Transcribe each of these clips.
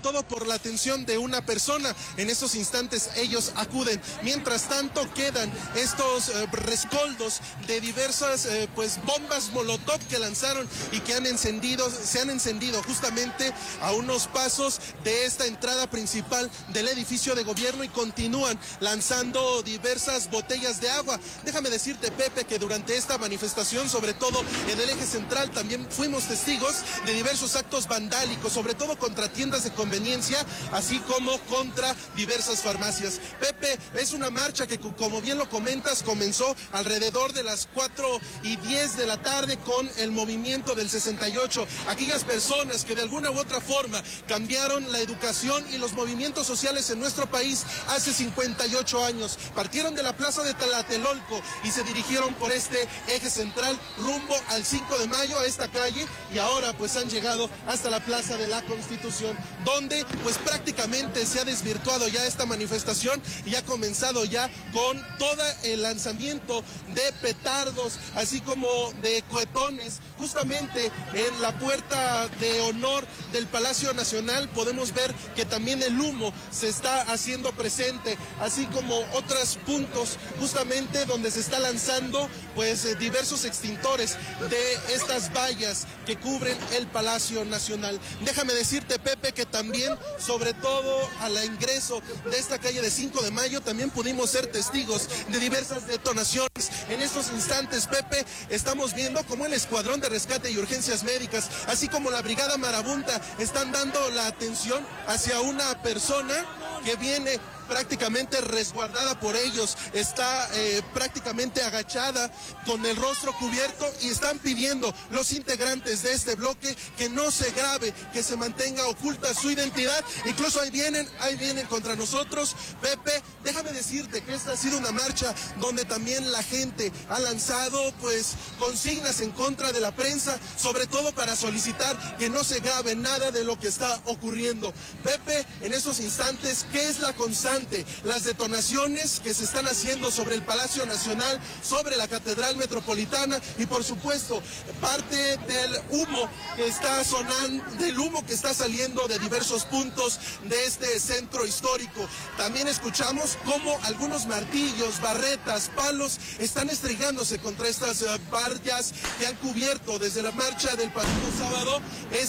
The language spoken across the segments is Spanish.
todo por la atención de una persona. En estos instantes ellos acuden. Mientras tanto quedan estos rescoldos de diversas pues bombas molotov que lanzaron y que se han encendido justamente a unos pasos de esta entrada principal del edificio de gobierno y continúan lanzando diversas botellas de agua. Déjame decirte, Pepe, que durante esta manifestación, sobre todo en el eje central, también fuimos testigos de diversos actos vandálicos, sobre todo contra tiendas de conveniencia, así como contra diversas farmacias. Pepe, es una marcha que, como bien lo comentas, comenzó alrededor de las 4:10 de la tarde con el movimiento del 68. Aquellas personas que de alguna u otra forma cambiaron la educación y los movimientos sociales en nuestro país hace 58 años. Partieron de la plaza de Tlatelolco y se dirigieron por este eje central rumbo al 5 de mayo, a esta calle, y ahora pues han llegado hasta la Plaza de la Constitución, donde pues prácticamente se ha desvirtuado ya esta manifestación y ha comenzado ya con todo el lanzamiento de petardos, así como de cohetones. Justamente en la puerta de honor del Palacio Nacional podemos ver que también el humo se está haciendo presente, así como otros puntos justamente donde se está lanzando pues diversos extintores de estas vallas que cubren el Palacio Nacional. Déjame decirte, Pepe, que también, sobre todo al ingreso de esta calle de 5 de mayo, también pudimos ser testigos de diversas detonaciones. En estos instantes, Pepe, estamos viendo cómo el Escuadrón de Rescate y Urgencias Médicas, así como la Brigada Marabunta, están dando la atención hacia una persona que viene prácticamente resguardada por ellos, está prácticamente agachada con el rostro cubierto, y están pidiendo los integrantes de este bloque que no se grabe, que se mantenga oculta su identidad. Incluso ahí vienen contra nosotros. Pepe, déjame decirte que esta ha sido una marcha donde también la gente ha lanzado pues consignas en contra de la prensa, sobre todo para solicitar que no se grabe nada de lo que está ocurriendo. Pepe, en esos instantes, ¿qué es la constante? Las detonaciones que se están haciendo sobre el Palacio Nacional, sobre la Catedral Metropolitana, y por supuesto parte del humo que está sonando, del humo que está saliendo de diversos puntos de este centro histórico. También escuchamos cómo algunos martillos, barretas, palos están estrellándose contra estas vallas que han cubierto desde la marcha del pasado sábado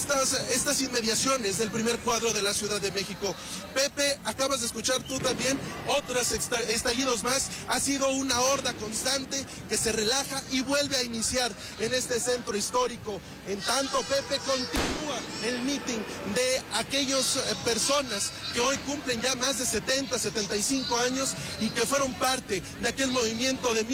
estas inmediaciones del primer cuadro de la Ciudad de México. Pepe, acabas de escuchar tú también otros estallidos más. Ha sido una horda constante que se relaja y vuelve a iniciar en este centro histórico. En tanto, Pepe, continúa el mitin de aquellas personas que hoy cumplen ya más de 70, 75 años y que fueron parte de aquel movimiento de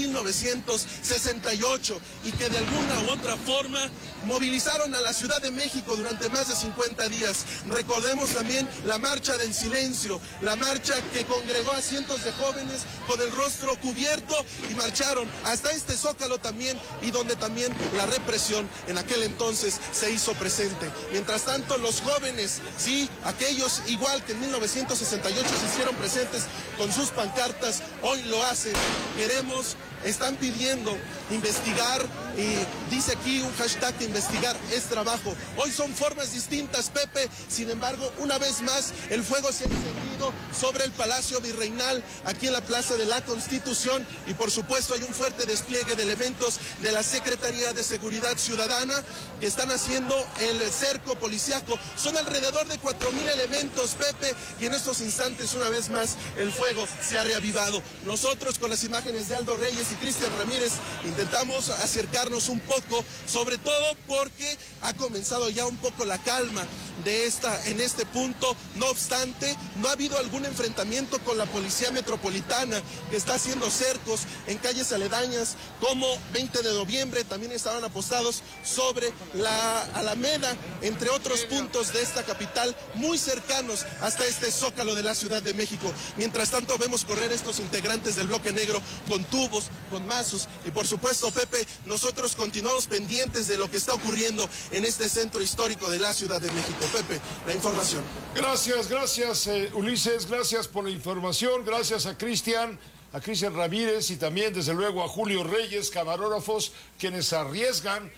1968 y que de alguna u otra forma movilizaron a la Ciudad de México durante más de 50 días. Recordemos también la marcha del silencio, la marcha que congregó a cientos de jóvenes con el rostro cubierto y marcharon hasta este Zócalo también, y donde también la represión en aquel entonces se hizo presente. Mientras tanto, los jóvenes, sí, aquellos igual que en 1968 se hicieron presentes con sus pancartas, hoy lo hacen. Están pidiendo investigar, y dice aquí un hashtag que investigar es trabajo. Hoy son formas distintas, Pepe, sin embargo, una vez más, el fuego se ha encendido sobre el Palacio Virreinal, aquí en la Plaza de la Constitución, y por supuesto hay un fuerte despliegue de elementos de la Secretaría de Seguridad Ciudadana que están haciendo el cerco policiaco. Son alrededor de 4,000 elementos, Pepe, y en estos instantes, una vez más, el fuego se ha reavivado. Nosotros, con las imágenes de Aldo Reyes y Cristian Ramírez, intentamos acercarnos un poco, sobre todo porque ha comenzado ya un poco la calma en este punto. No obstante, no ha habido algún enfrentamiento con la Policía Metropolitana, que está haciendo cercos en calles aledañas como 20 de noviembre, también estaban apostados sobre la Alameda, entre otros puntos de esta capital, muy cercanos hasta este Zócalo de la Ciudad de México. Mientras tanto, vemos correr estos integrantes del bloque negro con tubos, con mazos, y por supuesto, Pepe, nosotros continuamos pendientes de lo que está ocurriendo en este centro histórico de la Ciudad de México. Pepe, la información. Gracias, Ulises, gracias por la información, gracias a Cristian Ramírez, y también desde luego a Julio Reyes, camarógrafos, quienes arriesgan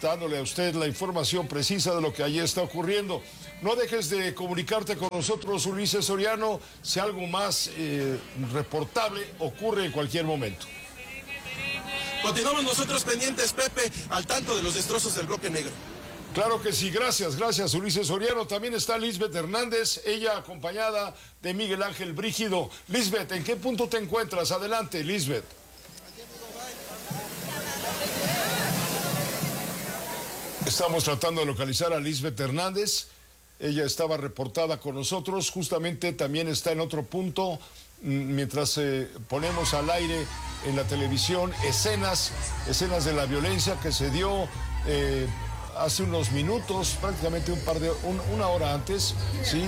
dándole a usted la información precisa de lo que allí está ocurriendo. No dejes de comunicarte con nosotros, Ulises Soriano, si algo más reportable ocurre en cualquier momento. Continuamos nosotros pendientes, Pepe, al tanto de los destrozos del bloque negro. Claro que sí, gracias Ulises Soriano. También está Lisbeth Hernández, ella acompañada de Miguel Ángel Brígido. Lisbeth, ¿en qué punto te encuentras? Adelante, Lisbeth. Estamos tratando de localizar a Lisbeth Hernández. Ella estaba reportada con nosotros, justamente también está en otro punto, mientras ponemos al aire en la televisión escenas de la violencia que se dio hace unos minutos, prácticamente una hora antes, ¿sí?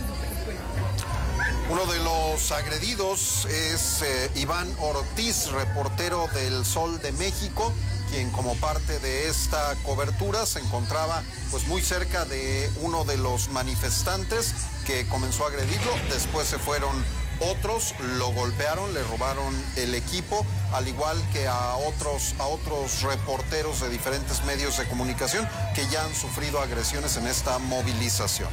Uno de los agredidos es Iván Ortiz, reportero del Sol de México, quien como parte de esta cobertura se encontraba pues muy cerca de uno de los manifestantes que comenzó a agredirlo. Después se fueron otros, lo golpearon, le robaron el equipo, al igual que a otros reporteros de diferentes medios de comunicación que ya han sufrido agresiones en esta movilización.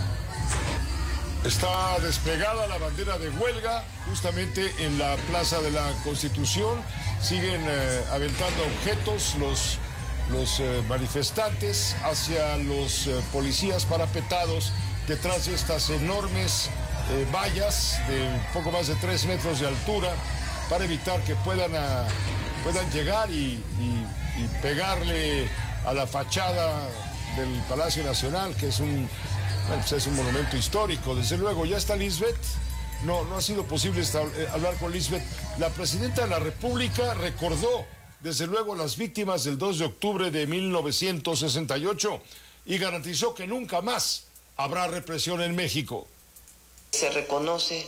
Está desplegada la bandera de huelga justamente en la Plaza de la Constitución. Siguen aventando objetos los manifestantes hacia los policías parapetados detrás de estas enormes vallas de poco más de 3 metros de altura para evitar que puedan llegar y pegarle a la fachada del Palacio Nacional, que es un monumento histórico. Desde luego, ya está Lisbeth. No ha sido posible hablar con Lisbeth. La presidenta de la República recordó, desde luego, las víctimas del 2 de octubre de 1968 y garantizó que nunca más habrá represión en México. Se reconoce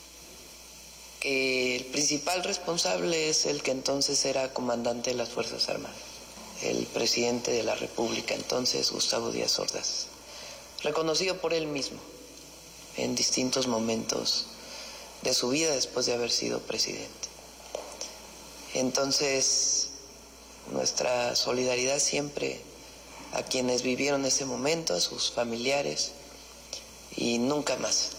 que el principal responsable es el que entonces era comandante de las Fuerzas Armadas, el presidente de la República entonces, Gustavo Díaz Ordaz, reconocido por él mismo en distintos momentos de su vida después de haber sido presidente. Entonces, nuestra solidaridad siempre a quienes vivieron ese momento, a sus familiares, y nunca más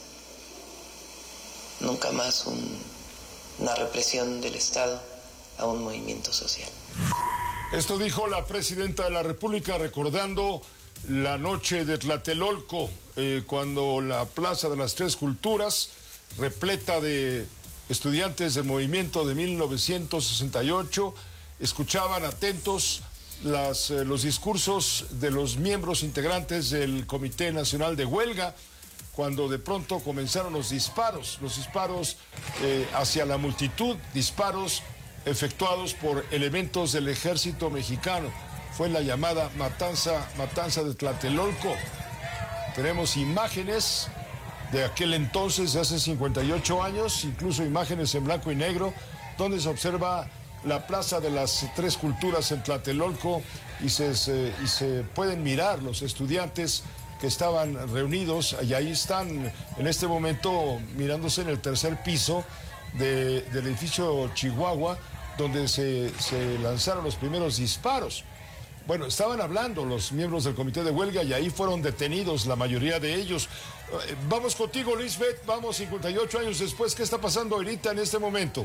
una represión del Estado a un movimiento social. Esto dijo la presidenta de la República recordando la noche de Tlatelolco, cuando la Plaza de las Tres Culturas, repleta de estudiantes del movimiento de 1968, escuchaban atentos los discursos de los miembros integrantes del Comité Nacional de Huelga, cuando de pronto comenzaron los disparos hacia la multitud, disparos efectuados por elementos del ejército mexicano. Fue la llamada matanza de Tlatelolco. Tenemos imágenes de aquel entonces, de hace 58 años, incluso imágenes en blanco y negro, donde se observa la Plaza de las Tres Culturas en Tlatelolco y se pueden mirar los estudiantes que estaban reunidos, y ahí están en este momento mirándose en el tercer piso del edificio Chihuahua, donde se lanzaron los primeros disparos. Bueno, estaban hablando los miembros del comité de huelga y ahí fueron detenidos la mayoría de ellos. Vamos contigo, Lisbeth, vamos 58 años después. ¿Qué está pasando ahorita en este momento?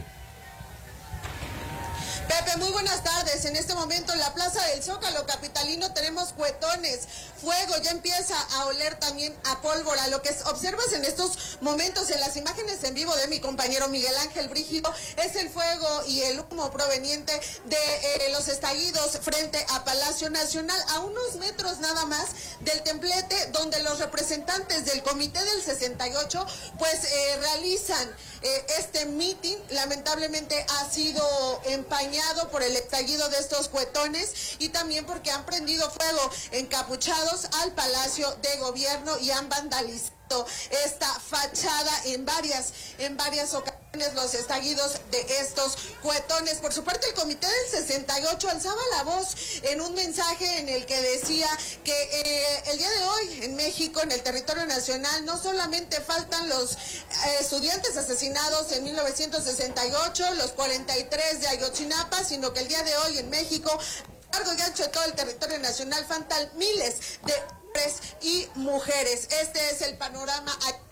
Pepe, muy buenas tardes. En este momento en la Plaza del Zócalo capitalino tenemos cuetones, fuego, ya empieza a oler también a pólvora. Lo que observas en estos momentos en las imágenes en vivo de mi compañero Miguel Ángel Brígido es el fuego y el humo proveniente de los estallidos frente a Palacio Nacional, a unos metros nada más del templete donde los representantes del Comité del 68 pues realizan este mitin. Lamentablemente ha sido empañado por el estallido de estos cuetones y también porque han prendido fuego encapuchados al Palacio de Gobierno y han vandalizado esta fachada en varias ocasiones, los estallidos de estos cuetones. Por su parte, el Comité del 68 alzaba la voz en un mensaje en el que decía que el día de hoy en México, en el territorio nacional, no solamente faltan los estudiantes asesinados en 1968, los 43 de Ayotzinapa, sino que el día de hoy en México largo y ancho de todo el territorio nacional faltan miles de hombres y mujeres. Este es el panorama